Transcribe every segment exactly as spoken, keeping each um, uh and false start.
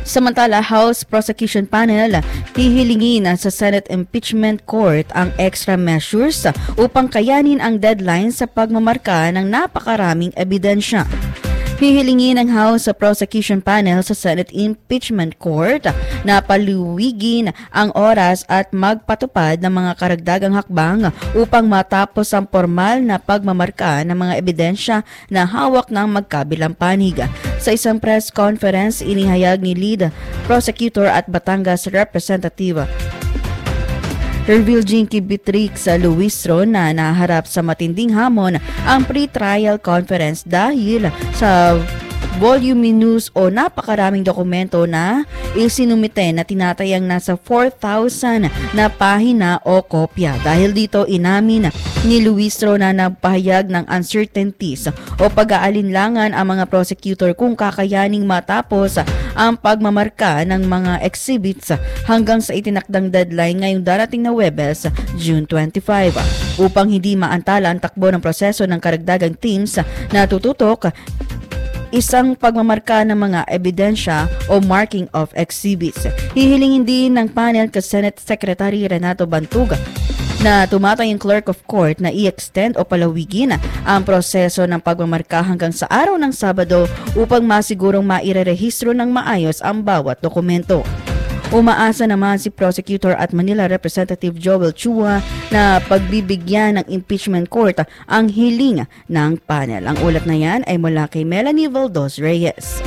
Samantala, House Prosecution Panel hihilingin sa Senate Impeachment Court ang extra measures upang kayanin ang deadline sa pagmamarka ng napakaraming ebidensya. Hihilingin ng House Prosecution Panel sa Senate Impeachment Court na paluwigin ang oras at magpatupad ng mga karagdagang hakbang upang matapos ang formal na pagmamarka ng mga ebidensya na hawak ng magkabilang panig. Sa isang press conference, inihayag ni Lead Prosecutor at Batangas Representative Hervil Jinky Beatrix Luistro na naharap sa matinding hamon ang pre-trial conference dahil sa voluminous o napakaraming dokumento na isinumite na tinatayang nasa four thousand na pahina o kopya. Dahil dito inamin ni Luistro na nagpahayag ng uncertainties o pag-aalinlangan ang mga prosecutor kung kakayaning matapos ang pagmamarka ng mga exhibits hanggang sa itinakdang deadline ngayong darating na Huwebes, June twenty-five. Upang hindi maantala ang takbo ng proseso ng karagdagang teams na tututok isang pagmamarka ng mga ebidensya o marking of exhibits. Hihilingin din ng panel kay Senate Secretary Renato Bantuga na tumatay ang Clerk of Court na i-extend o palawigin ang proseso ng pagmamarka hanggang sa araw ng Sabado upang masigurong mairerehistro ng maayos ang bawat dokumento. Umaasa naman si Prosecutor at Manila Representative Joel Chua na pagbibigyan ng impeachment court ang hiling ng panel. Ang ulat na yan ay mula kay Melanie Valdos Reyes.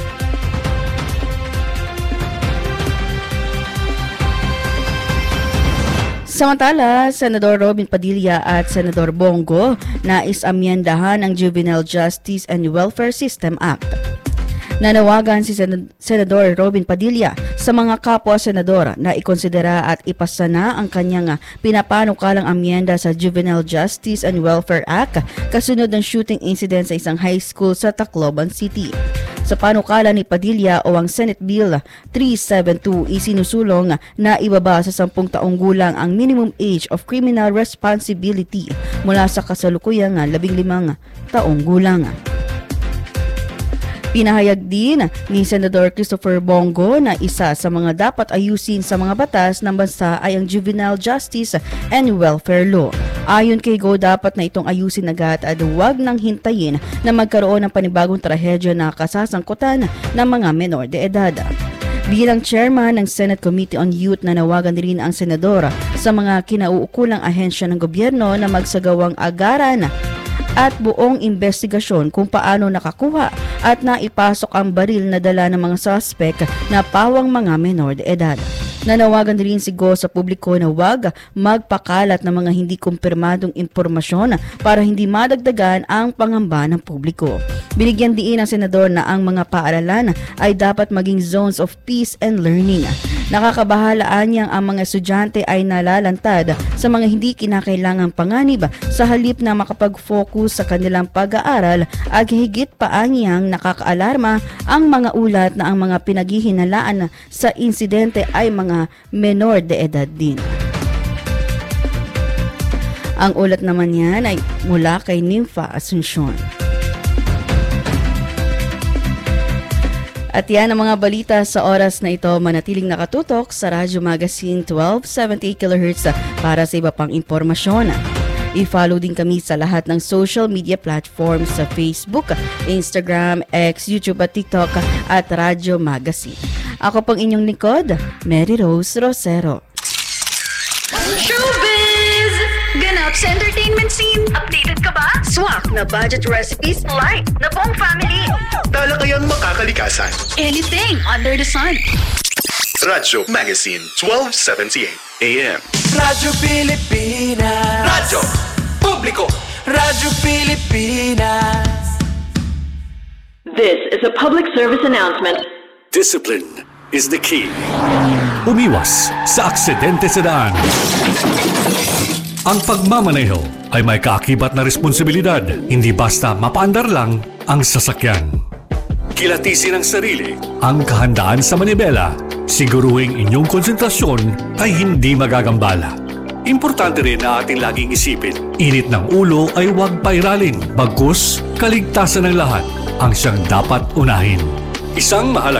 Samantala, Senador Robin Padilla at Senador Bongo nais amyendahan ang Juvenile Justice and Welfare System Act. Nanawagan si Sen- Senador Robin Padilla sa mga kapwa-senador na ikonsidera at ipasa na ang kanyang pinapanukalang amyenda sa Juvenile Justice and Welfare Act kasunod ng shooting incident sa isang high school sa Tacloban City. Sa panukala ni Padilla o ang Senate Bill three seventy-two, isinusulong na ibaba sa sampung taong gulang ang minimum age of criminal responsibility mula sa kasalukuyang labing limang taong gulang. Pinahayag din ni Senador Christopher Bongo na isa sa mga dapat ayusin sa mga batas ng bansa ay ang Juvenile Justice and Welfare Law. Ayon kay Go, dapat na itong ayusin agad at huwag nang hintayin na magkaroon ng panibagong trahedya na kasasangkutan ng mga menor de edad. Bilang chairman ng Senate Committee on Youth, nanawagan rin ang senador sa mga kinauukulang ahensya ng gobyerno na magsagawang agaran at buong investigasyon kung paano nakakuha at naipasok ang baril na dala ng mga suspect na pawang mga menor de edad. Nanawagan rin si Go sa publiko na huwag magpakalat ng mga hindi kumpirmadong impormasyon para hindi madagdagan ang pangamba ng publiko. Binigyan diin ng senador na ang mga paaralan ay dapat maging zones of peace and learning. Nakakabahalaan niyang ang mga estudyante ay nalalantad sa mga hindi kinakailangang panganib sa halip na makapag-focus sa kanilang pag-aaral at higit pa niyang nakakaalarma ang mga ulat na ang mga pinaghihinalaan sa insidente ay mga menor de edad din. Ang ulat naman yan ay mula kay Nympha Asuncion. At yan ang mga balita sa oras na ito. Manatiling nakatutok sa Radyo Magazine twelve seventy kilohertz para sa iba pang impormasyon. I-follow din kami sa lahat ng social media platforms sa Facebook, Instagram, X, YouTube at TikTok at Radyo Magazine. Ako pong inyong lingkod, Mary Rose Rosero. Showbiz! Ganap sa entertainment scene. Updated ka ba? Swak na budget recipes. Light na buong family. Dala kayang makakalikasan. Anything under the sun. Radyo Magazine twelve seventy-eight A M. Radyo Pilipinas. Radyo Publiko. Radyo Pilipinas. This is a public service announcement. Discipline is the key. Umiwas sa aksidente sa daan. Ang pagmamaneho ay may kaakibat na responsibilidad. Hindi basta mapaandar lang ang sasakyan. Kilatisin ang sarili, ang kahandaan sa manibela. Siguruhing inyong konsentrasyon ay hindi magagambala. Importante rin na ating laging isipin, init ng ulo ay huwag pairalin. Bagkus, kaligtasan ng lahat ang siyang dapat unahin. Isang mahalaga